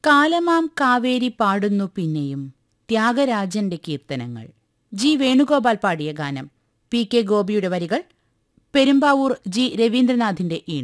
കാലമാം കാവേരി പാടുന്നു പിന്നെയും ത്യാഗരാജന്റെ കീർത്തനങ്ങൾ. ജി വേണുഗോപാൽ പാടിയ ഗാനം. പി കെ ഗോപിയുടെ വരികൾ. പെരുമ്പാവൂർ ജി രവീന്ദ്രനാഥിന്റെ ഈണം.